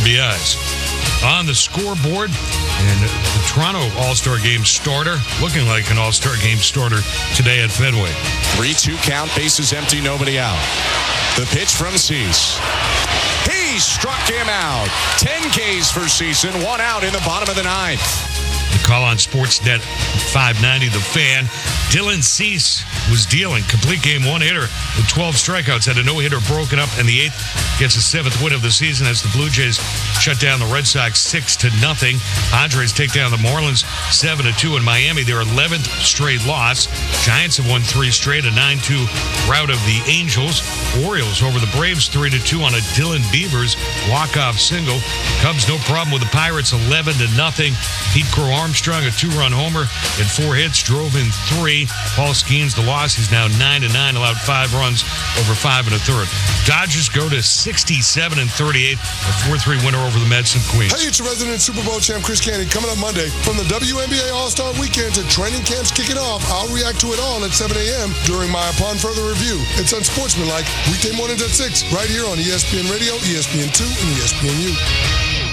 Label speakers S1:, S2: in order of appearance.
S1: RBIs. On the scoreboard, and the Toronto All-Star Game starter, looking like an All-Star Game starter today at Fenway.
S2: 3-2 count, bases empty, nobody out. The pitch from Cease. He struck him out. 10 Ks for Cease, 1 out in the bottom of the ninth.
S1: The call on Sportsnet 590, The Fan. Dylan Cease was dealing. Complete game, 1-hitter with 12 strikeouts. Had a no-hitter broken up in the 8th. Gets a 7th win of the season as the Blue Jays shut down the Red Sox 6-0. Padres take down the Marlins 7-2 in Miami. Their 11th straight loss. Giants have won 3 straight, a 9-2 rout of the Angels. Orioles over the Braves 3-2 on a Dylan Beavers walk-off single. Cubs no problem with the Pirates 11-0. Pete Crow Armstrong a 2-run homer and 4 hits, drove in 3. Paul Skeens the loss. He's now 9-9, allowed 5 runs over 5 1/3. Dodgers go to 67-38, a 4-3 winner over the Mets and Queens.
S3: Hey, it's your resident Super Bowl champ Chris Candy coming up Monday. From the WNBA All-Star Weekend to training camps kicking off, I'll react to it all at 7 a.m. during my Upon Further Review. It's unsportsmanlike, weekday mornings at 6, right here on ESPN Radio, ESPN2, and ESPNU.